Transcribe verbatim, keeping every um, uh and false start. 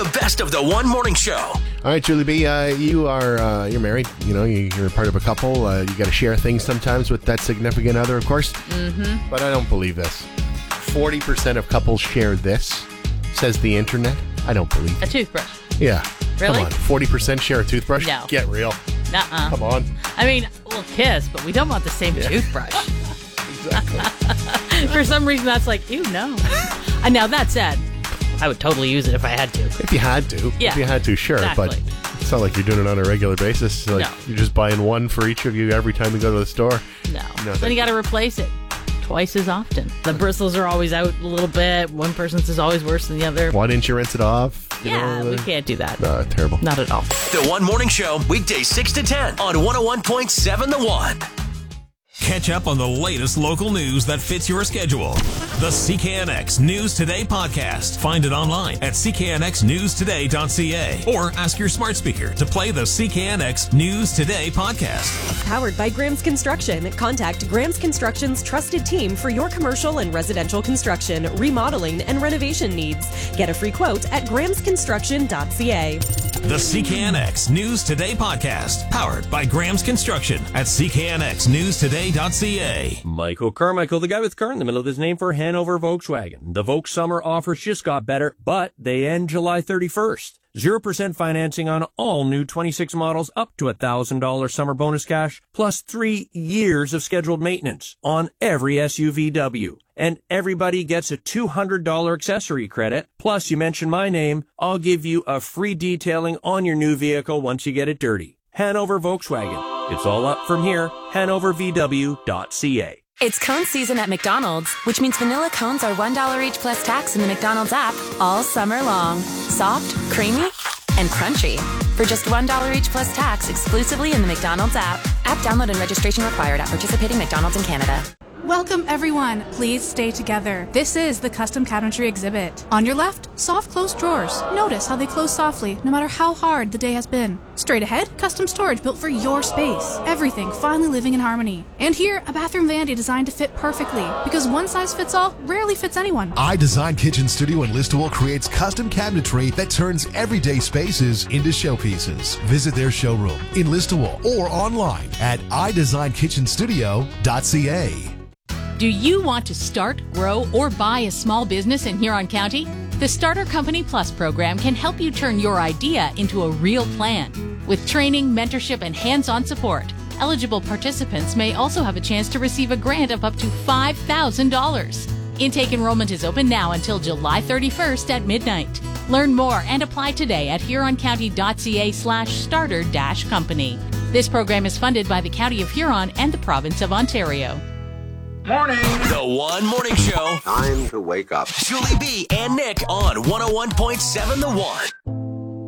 The best of the One Morning Show. All right, Julie B, uh, you are uh, you're married. You know, you, you're part of a couple. Uh, you got to share things sometimes with that significant other, of course. Mm-hmm. But I don't believe this. Forty percent of couples share this, says the internet. I don't believe A it. toothbrush. Yeah. Really? Come on. Forty percent share a toothbrush. No. Get real. Nuh-uh. Come on. I mean, we'll kiss, but we don't want the same Yeah. toothbrush. Exactly. For some reason, that's like, ew, no. And now that said, I would totally use it if I had to. If you had to. Yeah. If you had to, sure. Exactly. But it's not like you're doing it on a regular basis. Like No. you're just buying one for each of you every time you go to the store. No. No, Then you got to replace it twice as often. The bristles are always out a little bit. One person's is always worse than the other. Why didn't you rinse it off? You Yeah, know, we the- can't do that. No, terrible. Not at all. The One Morning Show, weekdays six to ten on one oh one point seven The One. Catch up on the latest local news that fits your schedule. The C K N X News Today podcast. Find it online at c k n x news today dot c a or ask your smart speaker to play the C K N X News Today podcast. Powered by Graham's Construction. Contact Graham's Construction's trusted team for your commercial and residential construction, remodeling, and renovation needs. Get a free quote at grahams construction dot c a. The C K N X News Today podcast. Powered by Graham's Construction at c k n x news today dot c a. Michael Carmichael, the guy with car in the middle of his name for Hanover Volkswagen. The Volks summer offers just got better, but they end July thirty-first. zero percent financing on all new twenty-six models up to one thousand dollars summer bonus cash, plus three years of scheduled maintenance on every S U V W. And everybody gets a two hundred dollars accessory credit. Plus, you mention my name, I'll give you a free detailing on your new vehicle once you get it dirty. Hanover Volkswagen. It's all up from here. hanover v w dot c a. It's cone season at McDonald's, which means vanilla cones are one dollar each plus tax in the McDonald's app all summer long. Soft, creamy, and crunchy. For just one dollar each plus tax exclusively in the McDonald's app. App download and registration required at participating McDonald's in Canada. Welcome everyone. Please stay together. This is the custom cabinetry exhibit. On your left, soft close drawers. Notice how they close softly no matter how hard the day has been. Straight ahead, custom storage built for your space. Everything finally living in harmony. And here, a bathroom vanity designed to fit perfectly because one size fits all rarely fits anyone. iDesign Kitchen Studio in Listowel creates custom cabinetry that turns everyday spaces into showpieces. Visit their showroom in Listowel or online at i design kitchen studio dot c a. Do you want to start, grow, or buy a small business in Huron County? The Starter Company Plus program can help you turn your idea into a real plan. With training, mentorship, and hands-on support, eligible participants may also have a chance to receive a grant of up to five thousand dollars. Intake enrollment is open now until July thirty-first at midnight. Learn more and apply today at huron county dot c a slash starter dash company. This program is funded by the County of Huron and the Province of Ontario. Morning. The One Morning Show. Time to wake up. Julie B and Nick on one oh one point seven The One.